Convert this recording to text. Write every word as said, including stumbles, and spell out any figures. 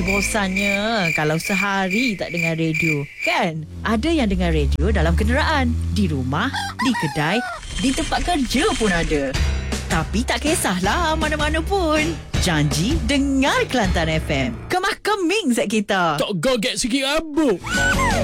bosannya kalau sehari tak dengar radio. Kan? Ada yang dengar radio dalam kenderaan, di rumah, di kedai, di tempat kerja pun ada. Tapi tak kisahlah mana-mana pun. Janji dengar Kelantan F M. Kemah keming zat kita. Tak goget sikit rambut.